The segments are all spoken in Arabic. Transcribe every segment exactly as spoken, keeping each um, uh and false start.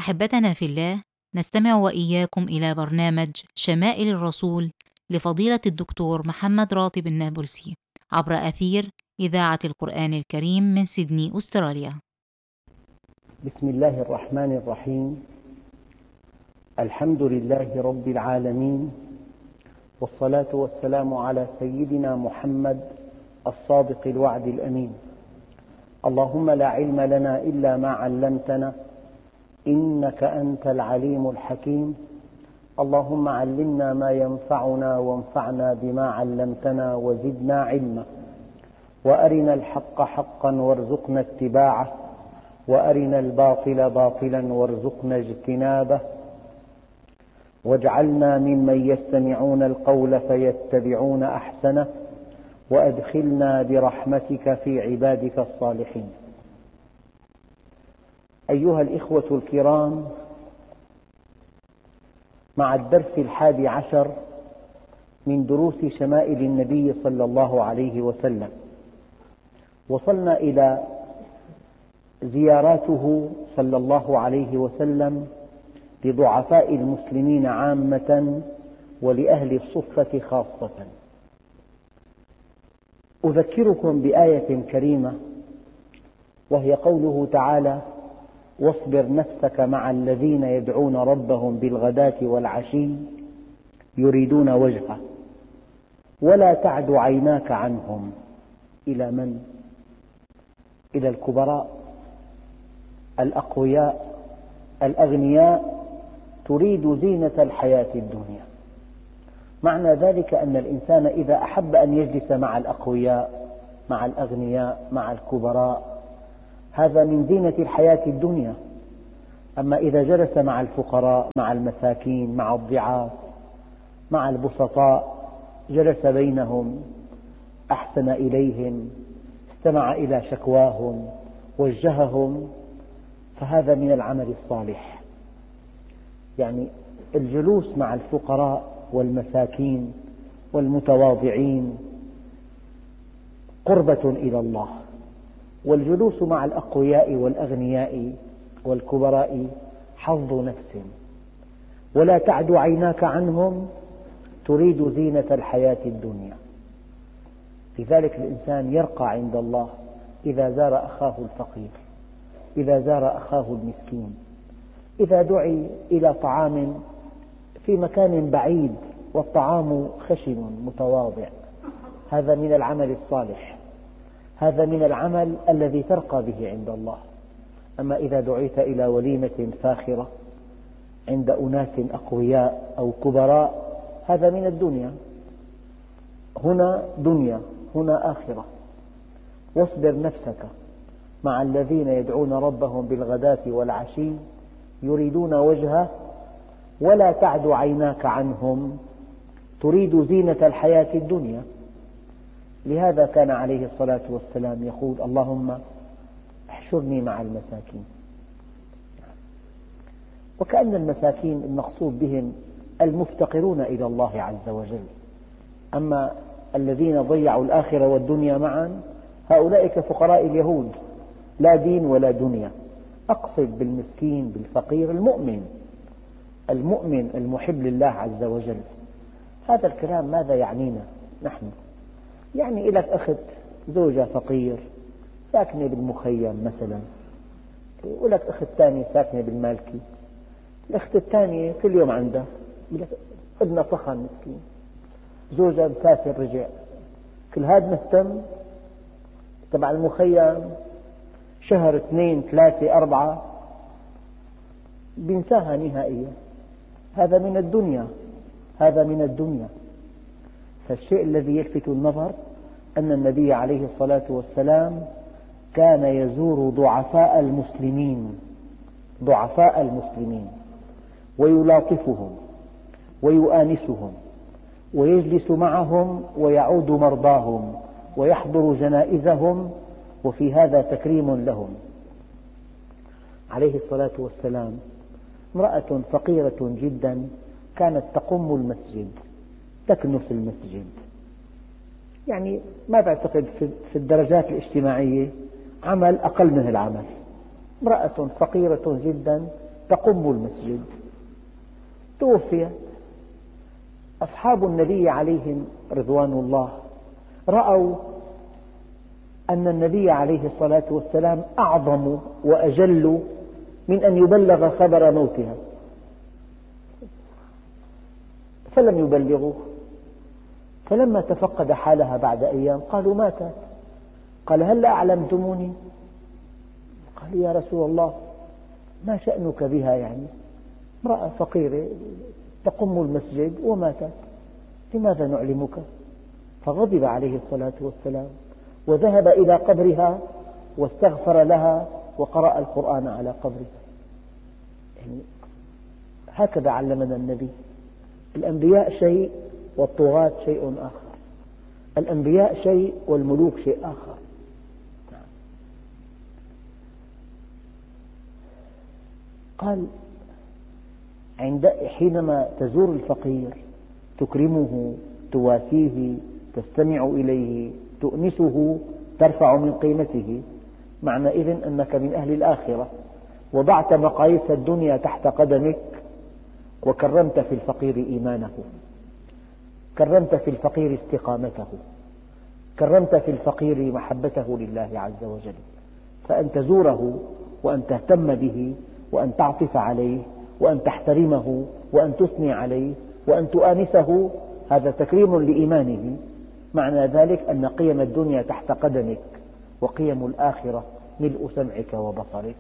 أحبتنا في الله، نستمع وإياكم إلى برنامج شمائل الرسول لفضيلة الدكتور محمد راتب النابلسي عبر أثير إذاعة القرآن الكريم من سيدني أستراليا. بسم الله الرحمن الرحيم. الحمد لله رب العالمين، والصلاة والسلام على سيدنا محمد الصادق الوعد الأمين. اللهم لا علم لنا إلا ما علمتنا إنك أنت العليم الحكيم. اللهم علمنا ما ينفعنا وانفعنا بما علمتنا وزدنا علما، وأرنا الحق حقا وارزقنا اتباعه، وأرنا الباطل باطلا وارزقنا اجتنابه، واجعلنا ممن يستمعون القول فيتبعون أحسنه، وأدخلنا برحمتك في عبادك الصالحين. أيها الإخوة الكرام، مع الدرس الحادي عشر من دروس شمائل النبي صلى الله عليه وسلم، وصلنا إلى زياراته صلى الله عليه وسلم لضعفاء المسلمين عامة ولأهل الصفة خاصة. أذكركم بآية كريمة، وهي قوله تعالى: واصبر نفسك مع الذين يدعون ربهم بالغداة والعشي يريدون وجهه ولا تعد عيناك عنهم. إلى من؟ إلى الكبراء الأقوياء الأغنياء، تريد زينة الحياة الدنيا. معنى ذلك أن الإنسان إذا أحب أن يجلس مع الأقوياء، مع الأغنياء، مع الكبراء، هذا من زينة الحياة الدنيا. أما إذا جلس مع الفقراء، مع المساكين، مع الضعاف، مع البسطاء، جلس بينهم، أحسن إليهم، استمع إلى شكواهم، وجههم، فهذا من العمل الصالح. يعني الجلوس مع الفقراء والمساكين والمتواضعين قربة إلى الله، والجلوس مع الأقوياء والأغنياء والكبراء حظ نفس. ولا تعد عيناك عنهم، تريد زينة الحياة الدنيا. لذلك الإنسان يرقى عند الله إذا زار أخاه الفقير، إذا زار أخاه المسكين، إذا دعي إلى طعام في مكان بعيد والطعام خشن متواضع، هذا من العمل الصالح، هذا من العمل الذي ترقى به عند الله. أما إذا دعيت إلى وليمة فاخرة عند أناس أقوياء أو كبراء، هذا من الدنيا. هنا دنيا، هنا آخرة. واصبر نفسك مع الذين يدعون ربهم بالغداة والعشي يريدون وجهه ولا تعد عيناك عنهم، تريد زينة الحياة الدنيا. لهذا كان عليه الصلاة والسلام يقول: اللهم احشرني مع المساكين. وكأن المساكين المقصود بهم المفتقرون إلى الله عز وجل. أما الذين ضيعوا الآخرة والدنيا معا، هؤلاء كفقراء اليهود، لا دين ولا دنيا. أقصد بالمسكين بالفقير المؤمن، المؤمن المحب لله عز وجل. هذا الكلام ماذا يعنينا نحن؟ يعني لك أخت زوجة فقير ساكنة بالمخيم مثلا، ولك أخت ثانية ساكنة بالمالكي. الأخت الثانية كل يوم عندها ابنها فخم مسكين، زوجها مسافر رجع، كل هذا مهتم. تبع المخيم شهر اثنين ثلاثة أربعة بينساها نهائيا. هذا من الدنيا، هذا من الدنيا. فالشيء الذي يلفت النظر أن النبي عليه الصلاة والسلام كان يزور ضعفاء المسلمين، ضعفاء المسلمين، ويلاطفهم ويؤانسهم ويجلس معهم ويعود مرضاهم ويحضر جنائزهم، وفي هذا تكريم لهم. عليه الصلاة والسلام امرأة فقيرة جدا كانت تقم المسجد، تكنس المسجد، يعني ما بعتقد في الدرجات الاجتماعية عمل أقل من العمل. امرأة فقيرة جدا تقم المسجد. توفيت. أصحاب النبي عليهم رضوان الله رأوا أن النبي عليه الصلاة والسلام أعظم وأجل من أن يبلغ خبر موتها، فلم يبلغوه. فلما تفقد حالها بعد أيام قالوا ماتت. قال هل أعلمتموني؟ قال يا رسول الله ما شأنك بها؟ يعني امرأة فقيرة تقم المسجد وماتت، لماذا نعلمك؟ فغضب عليه الصلاة والسلام وذهب إلى قبرها واستغفر لها وقرأ القرآن على قبرها. يعني هكذا علمنا النبي. الأنبياء شيء والطغاة شيء آخر، الأنبياء شيء والملوك شيء آخر. قال عند حينما تزور الفقير تكرمه، تواسيه، تستمع إليه، تؤنسه، ترفع من قيمته، معنى إذن أنك من أهل الآخرة، وضعت مقاييس الدنيا تحت قدمك وكرمت في الفقير إيمانه، كرمت في الفقير استقامته، كرمت في الفقير محبته لله عز وجل. فأن تزوره وأن تهتم به وأن تعطف عليه وأن تحترمه وأن تثني عليه وأن تؤانسه، هذا تكريم لإيمانه. معنى ذلك أن قيم الدنيا تحت قدمك وقيم الآخرة ملء سمعك وبصرك.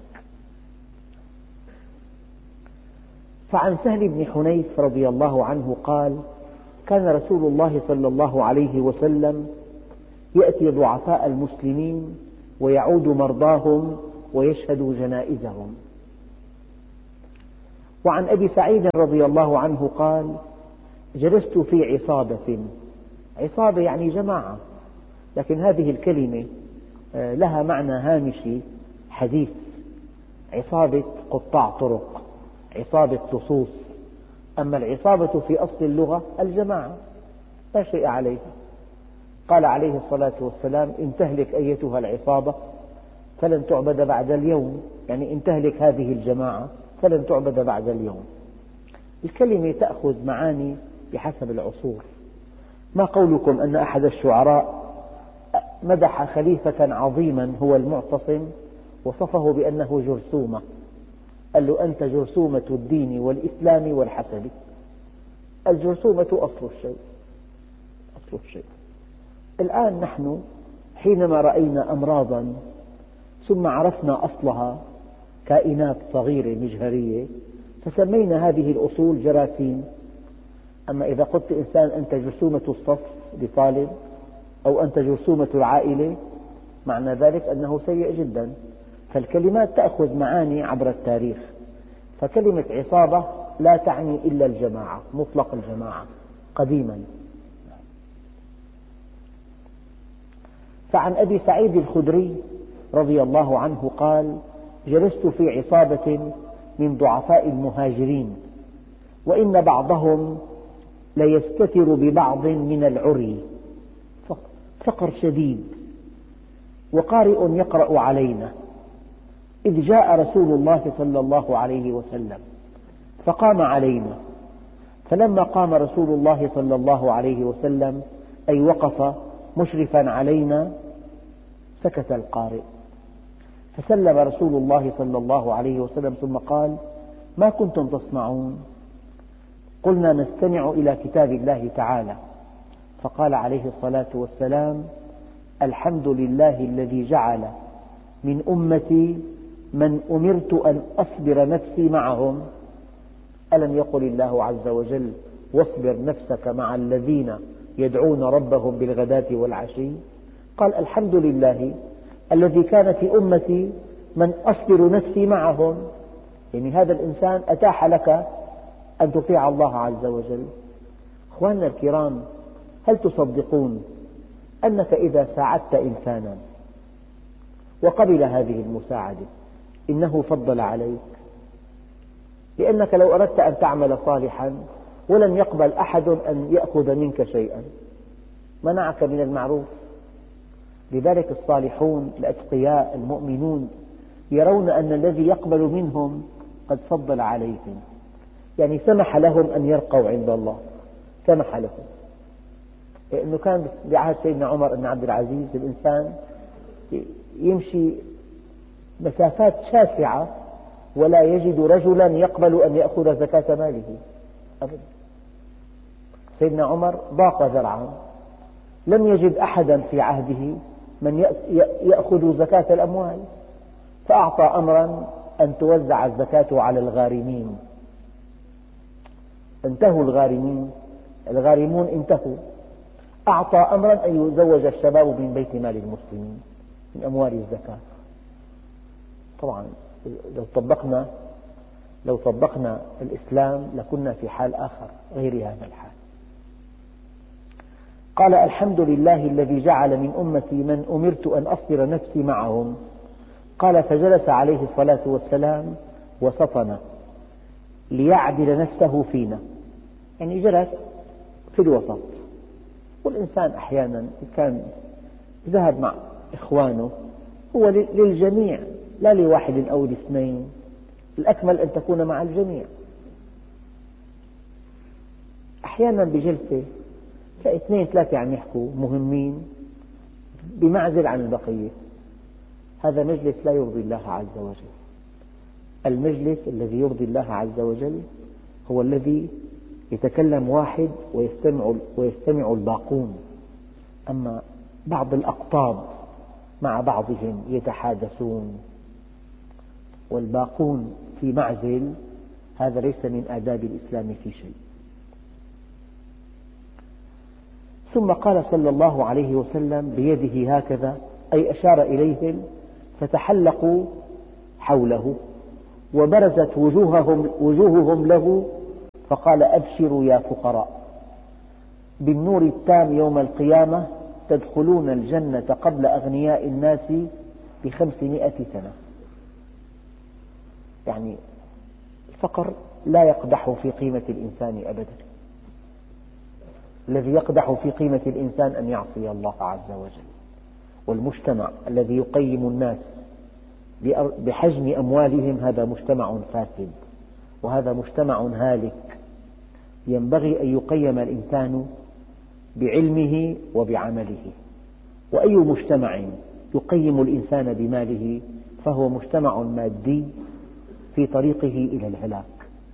فعن سهل بن حنيف رضي الله عنه قال كان رسول الله صلى الله عليه وسلم يأتي ضعفاء المسلمين ويعود مرضاهم ويشهد جنائزهم. وعن أبي سعيد رضي الله عنه قال جلست في عصابة. عصابة يعني جماعة، لكن هذه الكلمة لها معنى هامشي حديث. عصابة قطاع طرق، عصابة لصوص. أما العصابة في أصل اللغة الجماعة لا شيء عليها. قال عليه الصلاة والسلام إن تهلك أيتها العصابة فلن تعبد بعد اليوم، يعني إن تهلك هذه الجماعة فلن تعبد بعد اليوم. الكلمة تأخذ معاني بحسب العصور. ما قولكم أن أحد الشعراء مدح خليفة عظيما هو المعتصم وصفه بأنه جرثومة، قال له أنت جرثومة الدين والإسلام والحسب. الجرثومة أصل الشيء، أصل الشيء. الآن نحن حينما رأينا أمراضا ثم عرفنا أصلها كائنات صغيرة مجهرية فسمينا هذه الأصول جراثيم. أما إذا قلت إنسان أنت جرثومة الصف لطالب أو أنت جرثومة العائلة معنى ذلك أنه سيء جدا. فالكلمات تأخذ معاني عبر التاريخ. فكلمة عصابة لا تعني إلا الجماعة، مطلق الجماعة قديما. فعن أبي سعيد الخدري رضي الله عنه قال جلست في عصابة من ضعفاء المهاجرين وإن بعضهم ليستتر ببعض من العري، فقر شديد، وقارئ يقرأ علينا، إذ جاء رسول الله صلى الله عليه وسلم فقام علينا. فلما قام رسول الله صلى الله عليه وسلم أي وقف مشرفا علينا سكت القارئ. فسلم رسول الله صلى الله عليه وسلم ثم قال ما كنتم تصنعون؟ قلنا نستمع إلى كتاب الله تعالى. فقال عليه الصلاة والسلام الحمد لله الذي جعل من أمتي من أمرت أن أصبر نفسي معهم. ألم يقل الله عز وجل واصبر نفسك مع الذين يدعون ربهم بالغداة والعشي؟ قال الحمد لله الذي كان في أمتي من أصبر نفسي معهم، يعني هذا الإنسان أتاح لك أن تطيع الله عز وجل. أخواننا الكرام، هل تصدقون أنك إذا ساعدت إنسانا وقبل هذه المساعدة إنه فضل عليك؟ لأنك لو أردت أن تعمل صالحا ولم يقبل أحد أن يأخذ منك شيئا منعك من المعروف. لذلك الصالحون الأتقياء المؤمنون يرون أن الذي يقبل منهم قد فضل عليهم، يعني سمح لهم أن يرقوا عند الله، سمح لهم. لأنه كان بعهد سيدنا عمر بن عبد العزيز الإنسان يمشي مسافات شاسعة ولا يجد رجلا يقبل أن يأخذ زكاة ماله أبدا. سيدنا عمر ضاق ذرعا، لم يجد أحدا في عهده من يأخذ زكاة الأموال، فأعطى أمرا أن توزع الزكاة على الغارمين. انتهوا الغارمين، الغارمون انتهوا، أعطى أمرا أن يزوج الشباب من بيت مال المسلمين من أموال الزكاة. طبعا لو طبقنا لو طبقنا الإسلام لكنا في حال آخر غير هذا الحال. قال: الحمد لله الذي جعل من أمتي من أمرت أن أصبر نفسي معهم. قال: فجلس عليه الصلاة والسلام وسطنا ليعدل نفسه فينا، يعني جلس في الوسط. والإنسان أحيانا كان ذهب مع إخوانه هو للجميع لا لواحد أو لاثنين، الأكمل أن تكون مع الجميع. أحيانا بجلسة تلاقي اثنين ثلاثة عم يحكوا مهمين بمعزل عن البقية، هذا مجلس لا يرضي الله عز وجل. المجلس الذي يرضي الله عز وجل هو الذي يتكلم واحد ويستمع, ويستمع الباقون. أما بعض الأقطاب مع بعضهم يتحادثون والباقون في معزل، هذا ليس من آداب الإسلام في شيء. ثم قال صلى الله عليه وسلم بيده هكذا، أي أشار إليهم، فتحلقوا حوله وبرزت وجوههم, وجوههم له، فقال: أبشروا يا فقراء، بالنور التام يوم القيامة تدخلون الجنة قبل أغنياء الناس بخمسمائة سنة. يعني الفقر لا يقدح في قيمة الإنسان أبدا، الذي يقدح في قيمة الإنسان أن يعصي الله عز وجل. والمجتمع الذي يقيم الناس بحجم أموالهم هذا مجتمع فاسد، وهذا مجتمع هالك. ينبغي أن يقيم الإنسان بعلمه وبعمله، وأي مجتمع يقيم الإنسان بماله فهو مجتمع مادي في طريقه إلى الهلاك.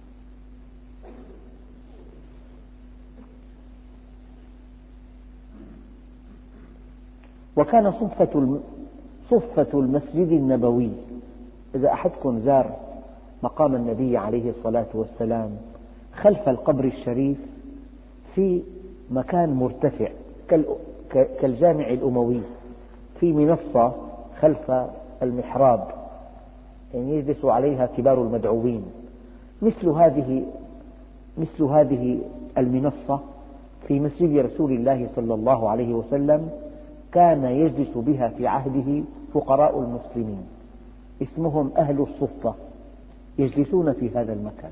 وكان صفة صفة المسجد النبوي، إذا أحدكم زار مقام النبي عليه الصلاة والسلام خلف القبر الشريف في مكان مرتفع كالجامع الأموي، في منصة خلف المحراب يعني يجلس عليها كبار المدعوين، مثل هذه مثل هذه المنصة في مسجد رسول الله صلى الله عليه وسلم كان يجلس بها في عهده فقراء المسلمين اسمهم أهل الصفة، يجلسون في هذا المكان.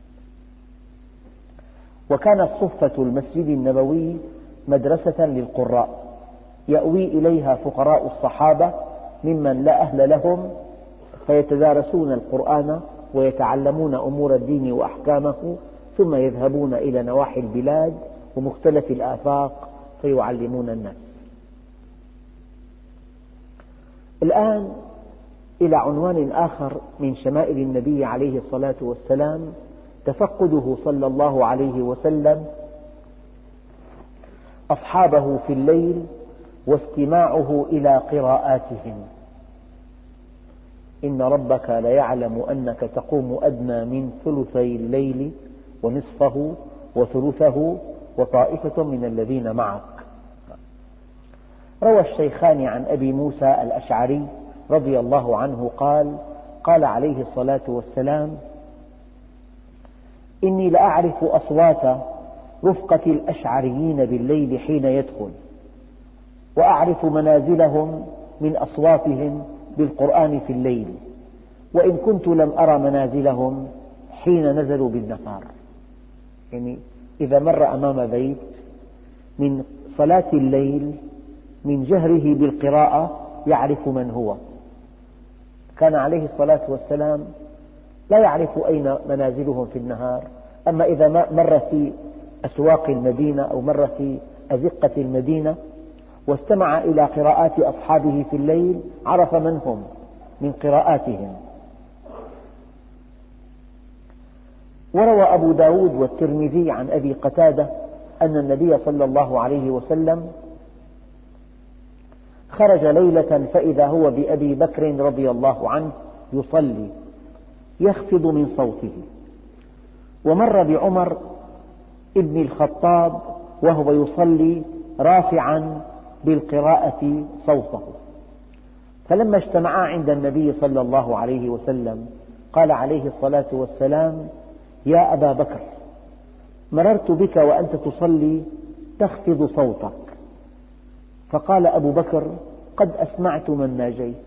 وكانت صفة المسجد النبوي مدرسة للقراء يأوي إليها فقراء الصحابة ممن لا أهل لهم، فيتدارسون القرآن ويتعلمون أمور الدين وأحكامه، ثم يذهبون إلى نواحي البلاد ومختلف الآفاق فيعلمون الناس. الآن إلى عنوان آخر من شمائل النبي عليه الصلاة والسلام، تفقده صلى الله عليه وسلم أصحابه في الليل واستماعه إلى قراءاتهم. إن ربك ليعلم أنك تقوم أدنى من ثلثي الليل ونصفه وثلثه وطائفة من الذين معك. روى الشيخان عن أبي موسى الأشعري رضي الله عنه قال: قال عليه الصلاة والسلام: إني لأعرف أصوات رفقة الأشعريين بالليل حين يدخل، وأعرف منازلهم من أصواتهم بالقرآن في الليل، وإن كنت لم أرى منازلهم حين نزلوا بالنهار. يعني إذا مر أمام بيت من صلاة الليل من جهره بالقراءة يعرف من هو. كان عليه الصلاة والسلام لا يعرف أين منازلهم في النهار، أما إذا مر في أسواق المدينة أو مر في أزقة المدينة واستمع إلى قراءات أصحابه في الليل عرف من هم من قراءاتهم. وروى أبو داود والترمذي عن أبي قتادة أن النبي صلى الله عليه وسلم خرج ليلة فإذا هو بأبي بكر رضي الله عنه يصلي يخفض من صوته، ومر بعمر ابن الخطاب وهو يصلي رافعا بالقراءة صوته، فلما اجتمعا عند النبي صلى الله عليه وسلم قال عليه الصلاة والسلام: يا أبا بكر، مررت بك وأنت تصلي تخفض صوتك. فقال أبو بكر: قد أسمعت من ناجيت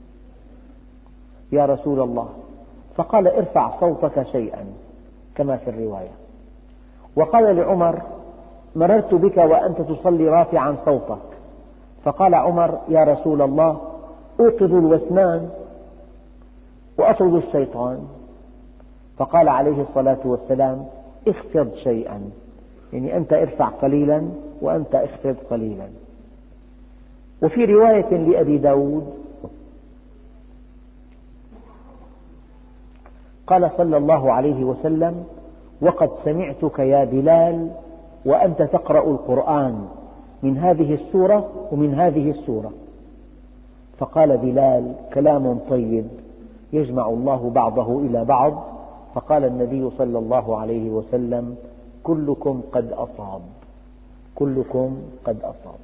يا رسول الله. فقال: ارفع صوتك شيئا كما في الرواية. وقال لعمر: مررت بك وأنت تصلي رافعا صوتك. فقال عمر: يا رسول الله، أوقظ الوسنان وأطرد الشيطان. فقال عليه الصلاة والسلام: اخفض شيئا، يعني أنت ارفع قليلا وأنت اخفض قليلا. وفي رواية لأبي داود قال صلى الله عليه وسلم: وقد سمعتك يا بلال وأنت تقرأ القرآن من هذه السورة ومن هذه السورة. فقال بلال: كلام طيب يجمع الله بعضه إلى بعض. فقال النبي صلى الله عليه وسلم: كلكم قد أصاب، كلكم قد أصاب.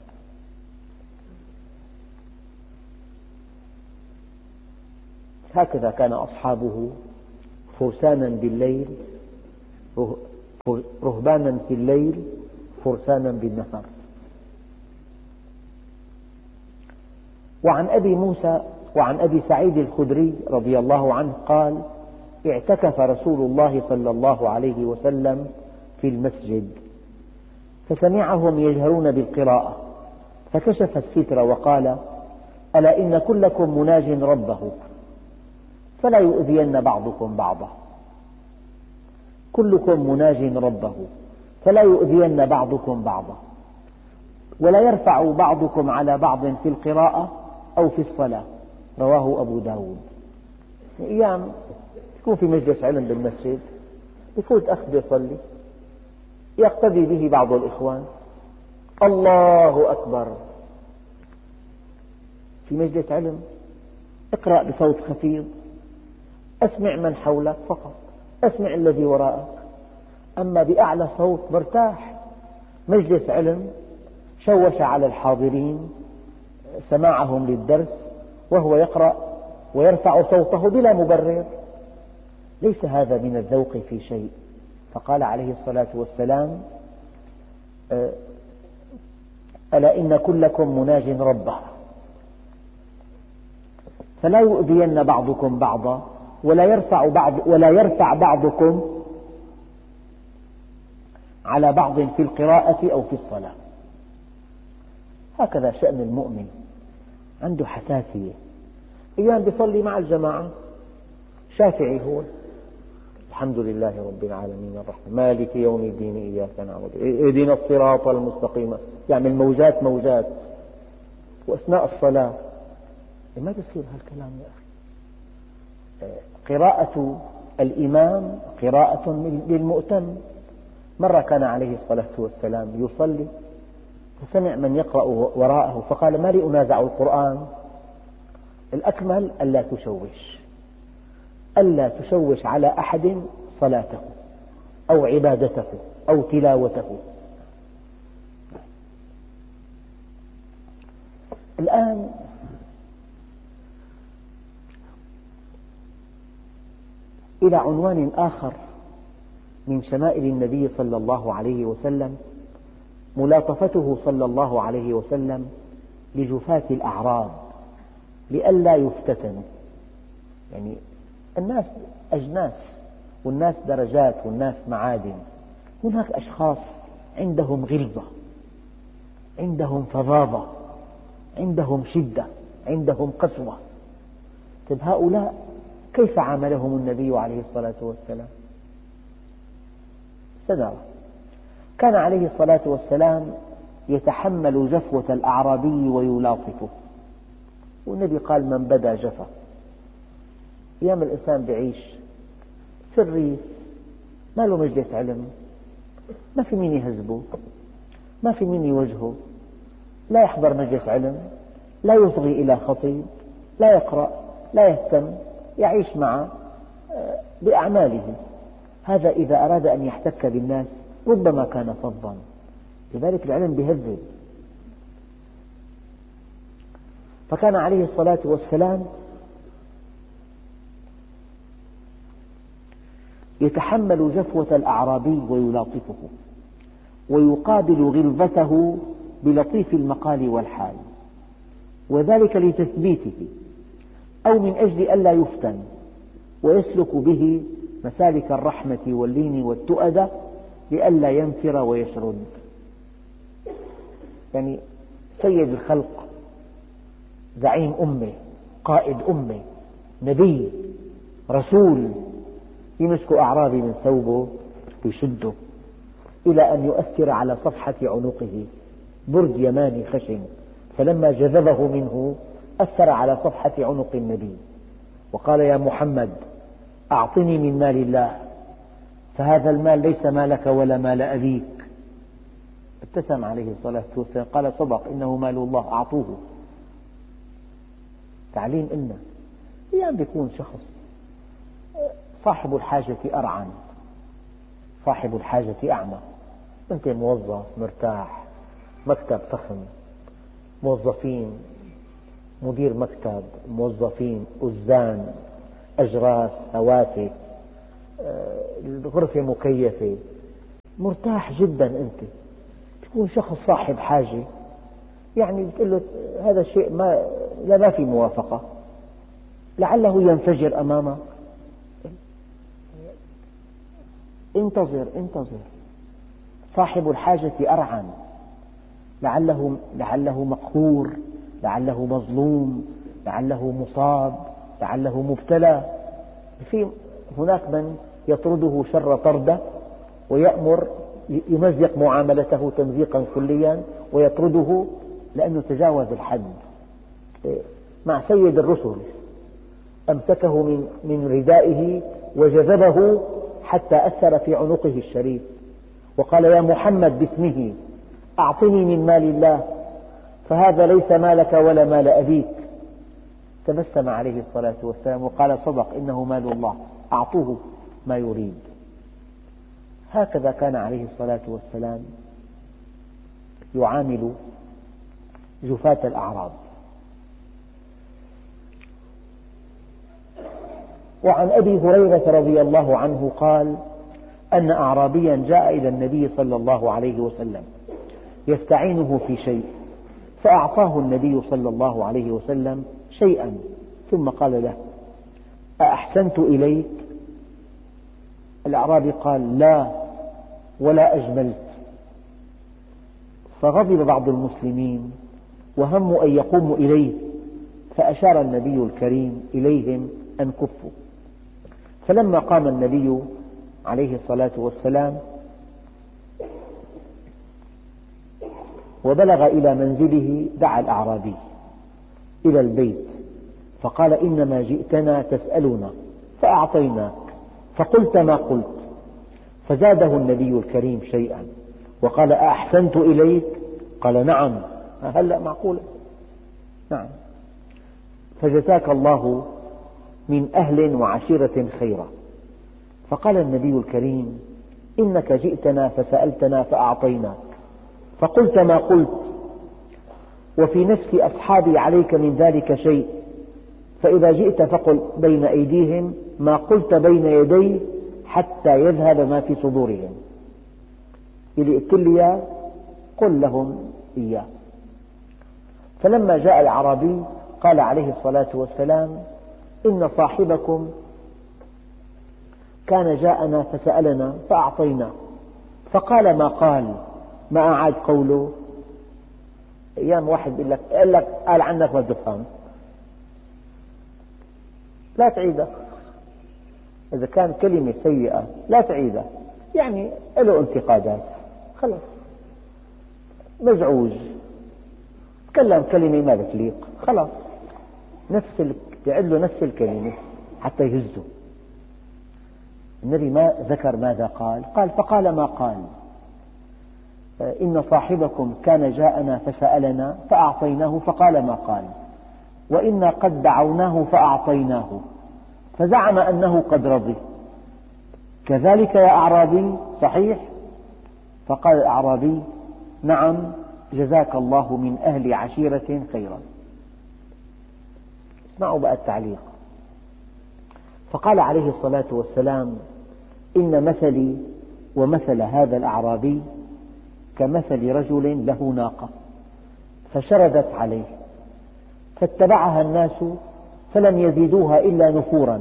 هكذا كان أصحابه فرسانا بالليل، رهبانا في الليل، فرسانا بالنهار. وعن أبي موسى وعن أبي سعيد الخدري رضي الله عنه قال: اعتكف رسول الله صلى الله عليه وسلم في المسجد فسمعهم يجهرون بالقراءة فكشف الستر وقال: ألا إن كلكم مناج ربه فلا يؤذين بعضكم بعضا، كلكم مناج ربه فلا يؤذين بعضكم بعضا، ولا يرفع بعضكم على بعض في القراءة أو في الصلاة. رواه أبو داود. أيام يكون في مجلس علم بالمسجد، يفوت أخ يصلي يقتدي به بعض الإخوان: الله أكبر. في مجلس علم اقرأ بصوت خفيض، أسمع من حولك فقط، أسمع الذي وراءك. أما بأعلى صوت مرتاح. مجلس علم شوش على الحاضرين سماعهم للدرس وهو يقرأ ويرفع صوته بلا مبرر، ليس هذا من الذوق في شيء. فقال عليه الصلاة والسلام: ألا إن كلكم مناج ربه فلا يؤذين بعضكم بعضا، ولا يرفع بعض ولا يرفع بعضكم على بعض في القراءة أو في الصلاة. هكذا شأن المؤمن، عنده حساسية. أيام بيصلي مع الجماعة شافعي هو، الحمد لله رب العالمين الرحمن مالك يوم الدين إياك نعبد اهدنا الصراط المستقيم، يعمل موجات موجات. وأثناء الصلاة ما يصير هالكلام يا أخي. قراءة الإمام قراءة للمؤتم. مرة كان عليه الصلاة والسلام يصلي فسمع من يقرأ وراءه فقال: ما لي أنازع القرآن؟ الأكمل ألا تشوش، ألا تشوش على أحد صلاته أو عبادته أو تلاوته. الآن إلى عنوان آخر من شمائل النبي صلى الله عليه وسلم، ملاطفته صلى الله عليه وسلم لجفاة الأعراب لئلا يفتتنوا. يعني الناس أجناس، والناس درجات، والناس معادن. هناك أشخاص عندهم غلظة، عندهم فظاظة، عندهم شدة، عندهم قسوة. طيب هؤلاء كيف عاملهم النبي عليه الصلاة والسلام؟ سنرى. كان عليه الصلاة والسلام يتحمل جفوة الأعرابي ويلاطفه، والنبي قال: من بدا جفا. أيام الإنسان بعيش في الريف، ما له مجلس علم، ما في مين يهذبه، ما في مين يوجهه، لا يحضر مجلس علم، لا يصغي إلى خطيب، لا يقرأ، لا يهتم، يعيش مع بأعماله. هذا إذا أراد أن يحتك بالناس ربما كان فظا، لذلك العلم يهذب. فكان عليه الصلاة والسلام يتحمل جفوة الأعرابي ويلاطفه، ويقابل غلظته بلطيف المقال والحال، وذلك لتثبيته أو من أجل ألا يفتن، ويسلك به مسالك الرحمة واللين والتؤدة لئلا ينفر ويشرد. يعني سيد الخلق، زعيم أمة، قائد أمة، نبي، رسول، يمسك أعرابي من ثوبه ويشده إلى أن يؤثر على صفحة عنقه برد يماني خشن، فلما جذبه منه أثر على صفحة عنق النبي وقال: يا محمد أعطني من مال الله، فهذا المال ليس مالك ولا مال أبيك. ابتسم عليه الصلاة والسلام قال: صدق، إنه مال الله، أعطوه. تعليم إلنا. أيام بيكون شخص صاحب الحاجة أرعن، صاحب الحاجة أعمى. أنت موظف مرتاح، مكتب فخم، موظفين، مدير مكتب، موظفين، أزان، أجراس، هواتف، الغرفة مكيفة، مرتاح جدا. أنت تكون شخص صاحب حاجة، يعني بتقول له هذا الشيء ما لا ما في موافقة، لعله ينفجر أمامك. انتظر انتظر. صاحب الحاجة أرعن، لعله لعله مقهور، لعله مظلوم، لعله مصاب، لعله مبتلى. في هناك من يطرده شر طردة ويأمر يمزق معاملته تمزيقا كليا ويطرده لأنه تجاوز الحد. مع سيد الرسل أمسكه من من ردائه وجذبه حتى أثر في عنقه الشريف وقال: يا محمد باسمه أعطني من مال الله، فهذا ليس مالك ولا مال أبيك. تبسم عليه الصلاة والسلام وقال: صدق، إنه مال الله، أعطوه ما يريد. هكذا كان عليه الصلاة والسلام يعامل جفاة الأعراب. وعن أبي هريرة رضي الله عنه قال: أن أعرابيا جاء إلى النبي صلى الله عليه وسلم يستعينه في شيء، فأعطاه النبي صلى الله عليه وسلم شيئا، ثم قال له: أأحسنت إليك؟ الأعرابي قال: لا، ولا أجملت. فغضب بعض المسلمين وهموا أن يقوموا إليه، فأشار النبي الكريم إليهم أن كفوا. فلما قام النبي عليه الصلاة والسلام وبلغ إلى منزله دعا الأعرابي إلى البيت فقال: إنما جئتنا تسألنا فأعطيناك، فقلت ما قلت. فزاده النبي الكريم شيئا وقال: أأحسنت إليك؟ قال: نعم. هلأ معقولة؟ نعم. فجزاك الله من أهل وعشيرة خيرا. فقال النبي الكريم: إنك جئتنا فسألتنا فأعطيناك، فقلت ما قلت، وفي نفس أصحابي عليك من ذلك شيء، فإذا جئت فقل بين أيديهم ما قلت بين يدي حتى يذهب ما في صدورهم. اللي قلت لي قل لهم إياه. فلما جاء الأعرابي قال عليه الصلاة والسلام: إن صاحبكم كان جاءنا فسألنا فأعطيناه. فقال ما قال، ما أعاد قوله. أيام واحد يقول لك قال لك قال عنك ما تفهم، لا تعيده، إذا كان كلمة سيئة لا تعيدها، يعني له انتقادات، خلاص مزعوج تكلم كلمة ما بتليق، خلاص نفس ال... تعد له نفس الكلمة حتى يهزه. النبي ما ذكر ماذا قال، قال فقال ما قال، إن صاحبكم كان جاءنا فسألنا فأعطيناه فقال ما قال، وإنا قد دعوناه فأعطيناه فزعم أنه قد رضي، كذلك يا أعرابي صحيح؟ فقال الأعرابي نعم جزاك الله من أهل عشيرة خيرا. اسمعوا بقى التعليق. فقال عليه الصلاة والسلام إن مثلي ومثل هذا الأعرابي كمثل رجل له ناقة فشردت عليه فاتبعها الناس فلم يزيدوها إلا نفورا،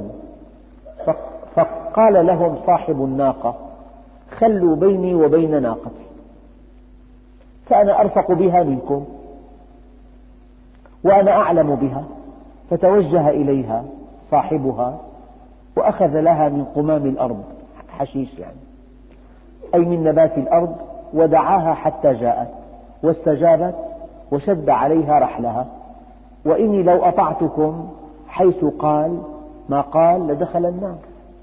فقال لهم صاحب الناقة خلوا بيني وبين ناقتي فأنا أرفق بها منكم وأنا أعلم بها، فتوجه إليها صاحبها وأخذ لها من قمام الأرض، حشيش يعني، أي من نبات الأرض، ودعاها حتى جاءت واستجابت وشد عليها رحلها، وإني لو أطعتكم حيث قال ما قال لدخل النار.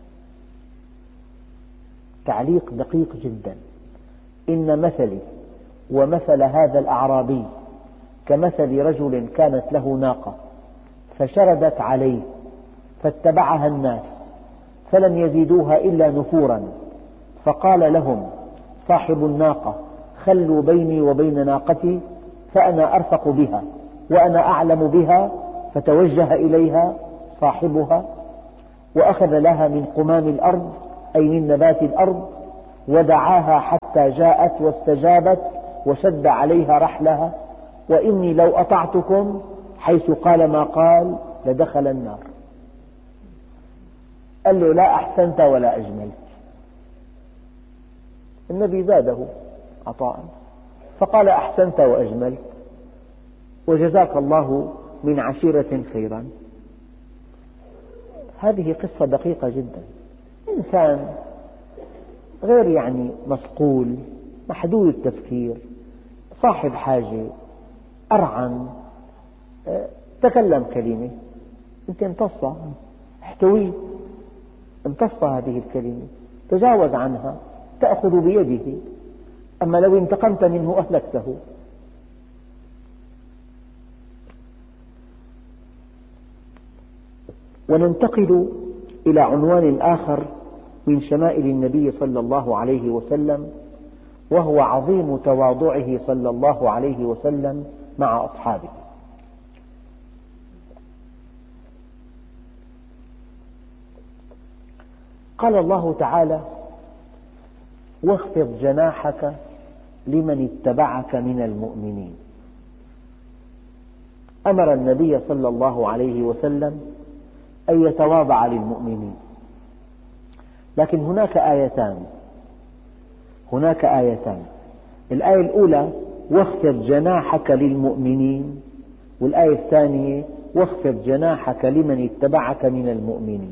تعليق دقيق جدا. إن مثلي ومثل هذا الأعرابي كمثل رجل كانت له ناقة فشردت عليه فاتبعها الناس فلم يزيدوها إلا نفورا، فقال لهم صاحب الناقة خلوا بيني وبين ناقتي فأنا أرفق بها وأنا أعلم بها، فتوجه إليها صاحبها وأخذ لها من قمام الأرض أي من نبات الأرض ودعاها حتى جاءت واستجابت وشد عليها رحلها، وإني لو أطعتكم حيث قال ما قال لدخل النار. قال له لا أحسنت ولا أجملت. النبي زاده عطاء فقال أحسنت وأجملت وجزاك الله من عشيرة خيرا. هذه قصة دقيقة جدا. إنسان غير يعني مصقول، محدود التفكير، صاحب حاجة، أرعن، تكلم كلمة أنت امتصها، احتويه، امتص هذه الكلمة، تجاوز عنها، تأخذ بيده. أما لو انتقمت منه أهلكته. وننتقل إلى عنوان آخر من شمائل النبي صلى الله عليه وسلم، وهو عظيم تواضعه صلى الله عليه وسلم مع أصحابه. قال الله تعالى واخفض جناحك لمن اتبعك من المؤمنين. أمر النبي صلى الله عليه وسلم أن يتواضع للمؤمنين، لكن هناك آيتان هناك آيتان الآية الأولى واخفض جناحك للمؤمنين، والآية الثانية واخفض جناحك لمن اتبعك من المؤمنين.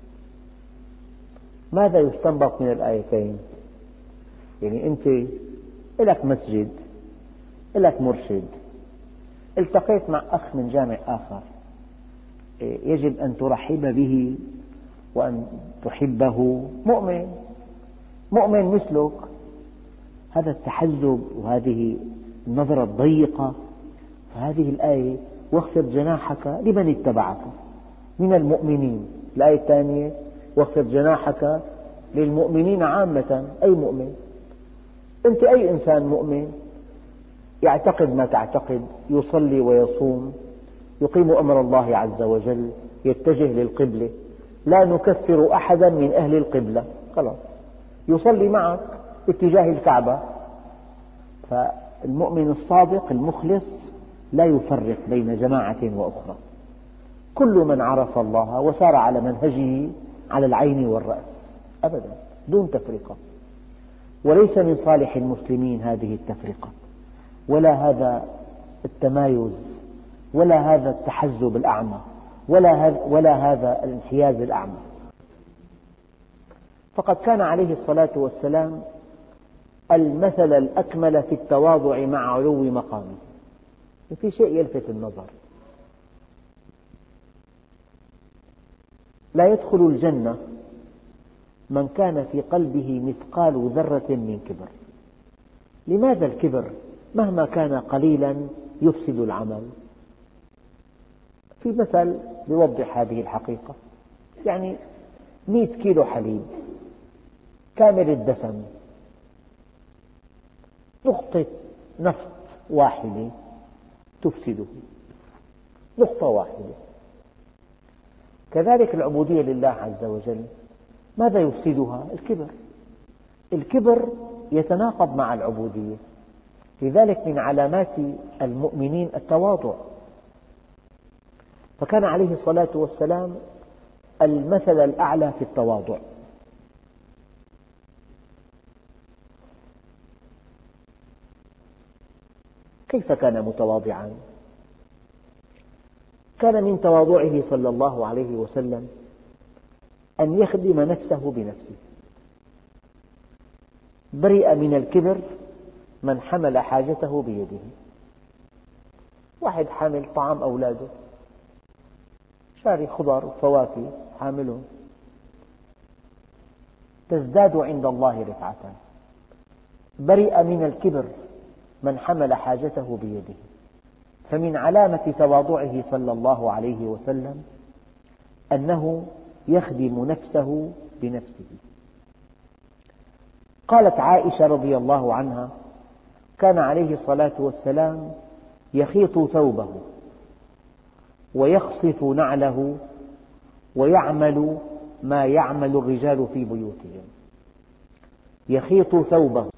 ماذا يستنبط من الآيتين؟ يعني أنت لك مسجد، لك مرشد، التقيت مع أخ من جامع آخر، يجب أن ترحب به وأن تحبه، مؤمن مؤمن مثلك. هذا التحزب وهذه النظرة الضيقة، فهذه الآية واخفض جناحك لمن اتبعك من المؤمنين. الآية الثانية واخفض جناحك للمؤمنين عامة، أي مؤمن. أنت أي إنسان مؤمن يعتقد ما تعتقد، يصلي ويصوم، يقيم أمر الله عز وجل، يتجه للقبلة، لا نكفر أحدا من أهل القبلة، خلاص يصلي معك اتجاه الكعبة. فالمؤمن الصادق المخلص لا يفرق بين جماعة وأخرى، كل من عرف الله وسار على منهجه على العين والرأس أبدا دون تفرقة. وليس من صالح المسلمين هذه التفرقة، ولا هذا التمايز، ولا هذا التحزب الأعمى، ولا هذا, ولا هذا الانحياز الأعمى. فقد كان عليه الصلاة والسلام المثل الأكمل في التواضع مع علو مقامه. في شيء يلفت النظر: لا يدخل الجنة من كان في قلبه مثقال ذرة من كبر. لماذا الكبر؟ مهما كان قليلا يفسد العمل. في مثل يوضح هذه الحقيقة، يعني مئة كيلو حليب كامل الدسم، نقطة نفط واحدة تفسده، نقطة واحدة. كذلك العبودية لله عز وجل ماذا يفسدها؟ الكبر. الكبر يتناقض مع العبودية، لذلك من علامات المؤمنين التواضع. فكان عليه الصلاة والسلام المثل الأعلى في التواضع. كيف كان متواضعا؟ كان من تواضعه صلى الله عليه وسلم أن يخدم نفسه بنفسه. برئ من الكبر من حمل حاجته بيده. واحد حامل طعام أولاده، شاري خضر وفواكه حاملهم، تزداد عند الله رفعة. برئ من الكبر من حمل حاجته بيده. فمن علامة تواضعه صلى الله عليه وسلم أنه يخدم نفسه بنفسه. قالت عائشة رضي الله عنها: كان عليه الصلاة والسلام يخيط ثوبه ويخصف نعله ويعمل ما يعمل الرجال في بيوتهم. يخيط ثوبه